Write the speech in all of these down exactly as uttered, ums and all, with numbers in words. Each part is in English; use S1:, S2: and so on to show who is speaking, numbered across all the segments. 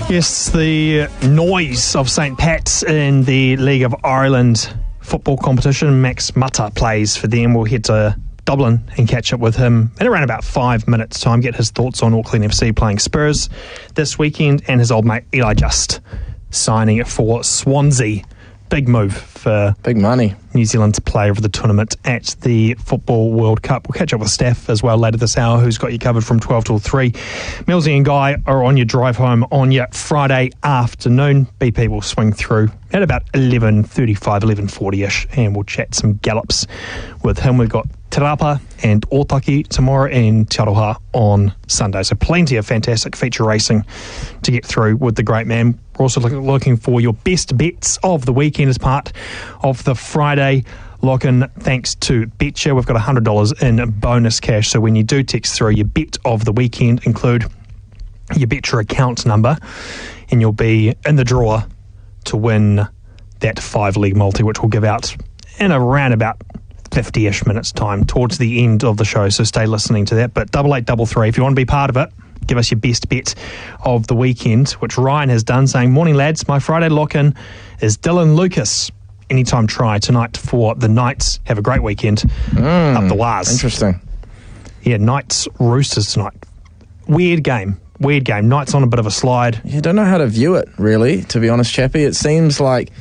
S1: Yes, the noise of Saint Pat's in the League of Ireland football competition. Max Mata plays for them. We'll head to Dublin and catch up with him in around about five minutes' time, get his thoughts on Auckland F C playing Spurs this weekend and his old mate Eli Just signing for Swansea. Big move for
S2: big money.
S1: New Zealand's player of the tournament at the Football World Cup. We'll catch up with Steph as well later this hour, who's got you covered from twelve till three. Millsy and Guy are on your drive home on your Friday afternoon. B P will swing through at about eleven thirty-five, eleven forty-ish, and we'll chat some gallops with him. We've got Te Rapa and Otaki tomorrow and Te Aroha on Sunday. So plenty of fantastic feature racing to get through with the great man. We're also looking for your best bets of the weekend as part of the Friday lock-in. Thanks to Betcha, we've got one hundred dollars in bonus cash. So when you do text through your bet of the weekend, include your Betcha account number, and you'll be in the draw to win that five-leg multi, which we'll give out in around about fifty-ish minutes time towards the end of the show. So stay listening to that. But double eight double three, if you want to be part of it, give us your best bet of the weekend, which Ryan has done, saying, morning lads, my Friday lock-in is Dylan Lucas. Anytime try tonight for the Knights. Have a great weekend
S2: Mm,
S1: up the Waz.
S2: Interesting.
S1: Yeah, Knights Roosters tonight. Weird game. Weird game. Knights on a bit of a slide.
S2: You don't know how to view it, really, to be honest, Chappie. It seems like,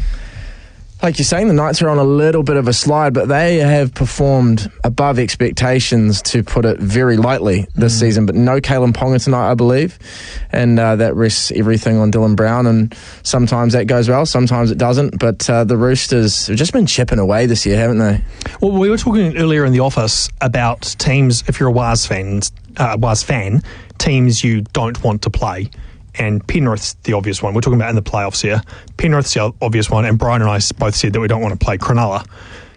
S2: like you're saying, the Knights are on a little bit of a slide, but they have performed above expectations, to put it very lightly, this mm. season. But no Kalen Ponga tonight, I believe, and uh, that rests everything on Dylan Brown. And sometimes that goes well, sometimes it doesn't. But uh, the Roosters have just been chipping away this year, haven't they?
S1: Well, we were talking earlier in the office about teams, if you're a Waz fan, uh, Waz fan, teams you don't want to play. And Penrith's the obvious one. We're talking about in the playoffs here. Penrith's the obvious one, and Brian and I both said that we don't want to play Cronulla.